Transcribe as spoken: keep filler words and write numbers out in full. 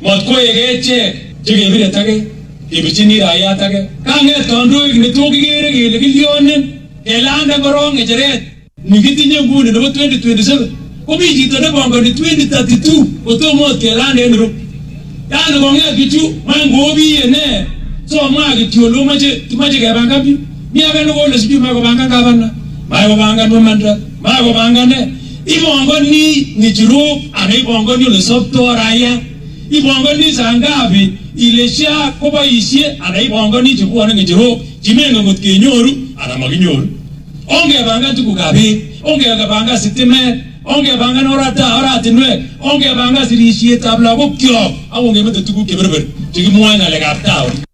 mat ko yegeche chekebire tage kebichini raia tage kanget kandoik ne tokigere kele kilyonen kelanda korong ngecheret nikitinye nguni nebo twenty twenty-seven komi chito ne bongoni twenty thirty-two kotomo kelanda en ru yani konget kichu mangobiye ne so mwa kityo lo mache tumache kebanga bi mi age no gole siju ma ko banga gavana ma ko banga no mandra ma ko banga ne ibongoni ni jiro ane ibongoni le sopto raia ibongoni sangabi ilesha ko baishie ane ibongoni jiku ane jiro jimenga ngot kenyoru ana maginyoru onge banga tukugabe onge banga sitime onge banga norata oratinwe onge banga sirishie tabla ko kyo awonge mete tuku keberber jigi muanga le gaptao